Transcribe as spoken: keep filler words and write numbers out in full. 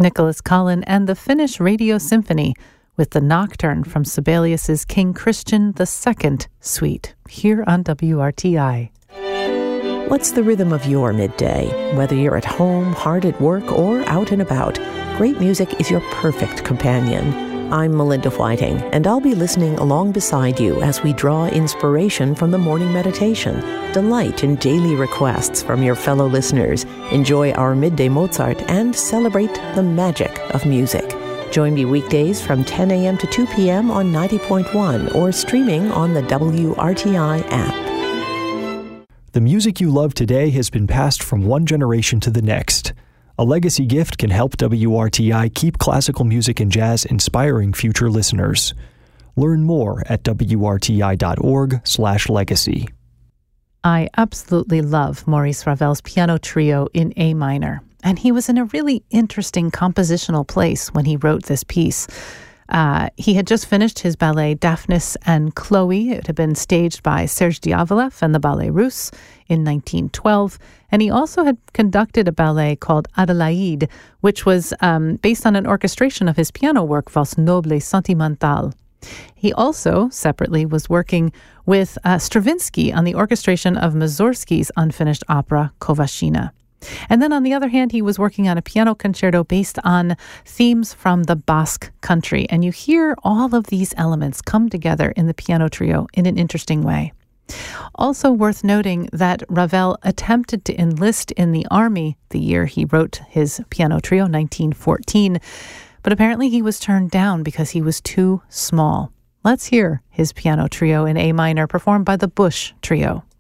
Nicholas Collin and the Finnish Radio Symphony with the Nocturne from Sibelius's King Christian the Second Suite, here on W R T I. What's the rhythm of your midday? Whether you're at home, hard at work, or out and about, great music is your perfect companion. I'm Melinda Whiting, and I'll be listening along beside you as we draw inspiration from the morning meditation, delight in daily requests from your fellow listeners, enjoy our midday Mozart, and celebrate the magic of music. Join me weekdays from ten a.m. to two p.m. on ninety point one or streaming on the W R T I app. The music you love today has been passed from one generation to the next. A legacy gift can help W R T I keep classical music and jazz inspiring future listeners. Learn more at W R T I dot org slash legacy. I absolutely love Maurice Ravel's piano trio in A minor, and he was in a really interesting compositional place when he wrote this piece. Uh, he had just finished his ballet Daphnis and Chloe. It had been staged by Serge Diaghilev and the Ballet Russe in nineteen twelve. And he also had conducted a ballet called Adelaide, which was um, based on an orchestration of his piano work, Valse Noble et Sentimentale. He also, separately, was working with uh, Stravinsky on the orchestration of Mussorgsky's unfinished opera, Kovashina. And then on the other hand, he was working on a piano concerto based on themes from the Basque country. And you hear all of these elements come together in the piano trio in an interesting way. Also worth noting that Ravel attempted to enlist in the army the year he wrote his piano trio, nineteen fourteen, but apparently he was turned down because he was too small. Let's hear his piano trio in A minor performed by the Bush Trio.